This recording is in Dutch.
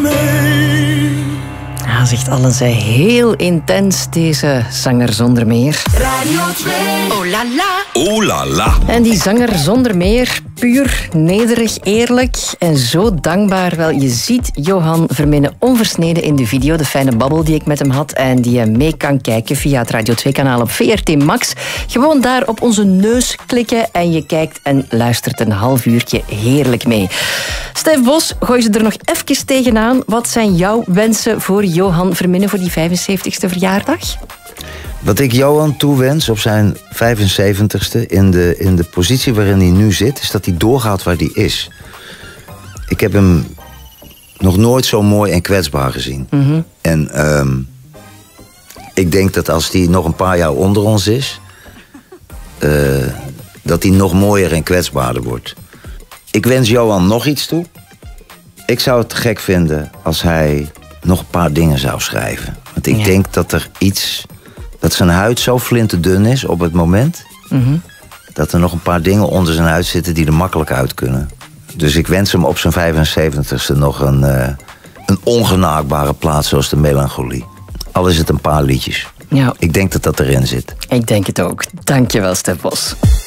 mee. Hij zegt allen zij heel intens, deze zanger zonder meer. Radio 2. Oh la la. Oh la la. En die zanger zonder meer, puur, nederig, eerlijk en zo dankbaar. Wel, je ziet Johan Vermenne onversneden in de video, de fijne babbel die ik met hem had en die je mee kan kijken via het Radio 2-kanaal op VRT Max. Gewoon daar op onze neus klikken en je kijkt en luistert een half uurtje heerlijk mee. Stef Bos, gooi ze er nog even tegenaan. Wat zijn jouw wensen voor Johan Vermenne voor die 75ste verjaardag? Wat ik Johan toewens op zijn 75ste, in de positie waarin hij nu zit, is dat hij doorgaat waar hij is. Ik heb hem nog nooit zo mooi en kwetsbaar gezien. Mm-hmm. En ik denk dat als hij nog een paar jaar onder ons is, dat hij nog mooier en kwetsbaarder wordt. Ik wens Johan nog iets toe. Ik zou het te gek vinden als hij nog een paar dingen zou schrijven. Want ik denk dat er iets... dat zijn huid zo flinterdun is op het moment... Mm-hmm. dat er nog een paar dingen onder zijn huid zitten die er makkelijk uit kunnen. Dus ik wens hem op zijn 75ste nog een ongenaakbare plaats zoals de melancholie. Al is het een paar liedjes. Ja. Ik denk dat dat erin zit. Ik denk het ook. Dankjewel, Stef Bos.